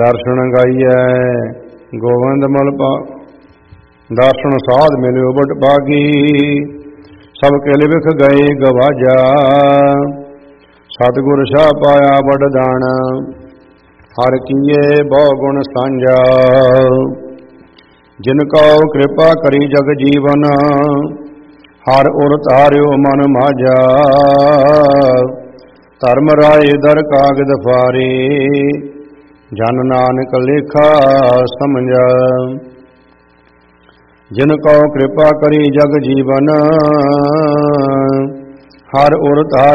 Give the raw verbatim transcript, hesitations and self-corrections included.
ਦਰਸ਼ਨ ਗਾਈਐ ਗੋਵਿੰਦ ਮਲ ਪਾ ਦਰਸ਼ਨ ਸਾਧ ਮਿਲਿਓ ਬਟ ਭਾਗੀ ਸਭ ਕਿਲ ਵਿਖ ਗਏ ਗਵਾਜਾ ਸਤਿਗੁਰ ਸ਼ਾਹ ਪਾਇਆ ਬੜ ਦਾਣ ਹਰ ਕੀਏ ਬਹੁ ਗੁਣ ਸਾਂਝਾ ਜਿਨ ਕਉ ਕਿਰਪਾ ਕਰੀ ਜਗ ਜੀਵਨ ਹਰ ਉਰ ਤਾਰਿਓ ਮਨ ਮਾਝਾ ਧਰਮ ਰਾਏ ਦਰ ਕਾਗਦ ਫਾਰੇ ਜਨ ਨਾਨਕ ਲੇਖਾ ਸਮਝਾ ਜਿਨ ਕਉ ਕਿਰਪਾ ਕਰੀ ਜਗ ਜੀਵਨ ਹਰ ਉਰ ਤਾਰਿਓ